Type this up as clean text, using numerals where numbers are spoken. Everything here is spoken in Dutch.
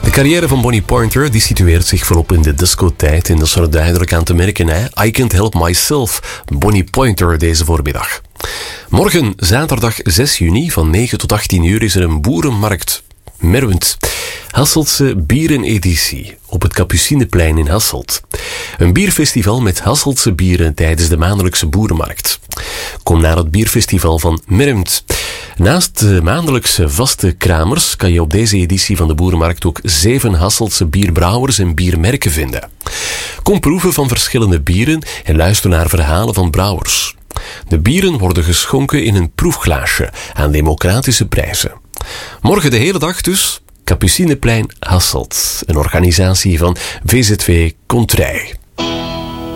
De carrière van Bonnie Pointer die situeert zich volop in de discotijd en dat is er duidelijk aan te merken. Hè? I Can't Help Myself, Bonnie Pointer deze voormiddag. Morgen, zaterdag 6 juni, van 9 tot 18 uur is er een boerenmarkt. Merwent. Hasseltse biereneditie op het Capucineplein in Hasselt. Een bierfestival met Hasseltse bieren tijdens de maandelijkse boerenmarkt. Kom naar het bierfestival van Merwent. Naast de maandelijkse vaste kramers kan je op deze editie van de boerenmarkt ook 7 Hasseltse bierbrouwers en biermerken vinden. Kom proeven van verschillende bieren en luister naar verhalen van brouwers. De bieren worden geschonken in een proefglaasje aan democratische prijzen. Morgen de hele dag dus, Capucineplein Hasselt, een organisatie van VZW Contraille.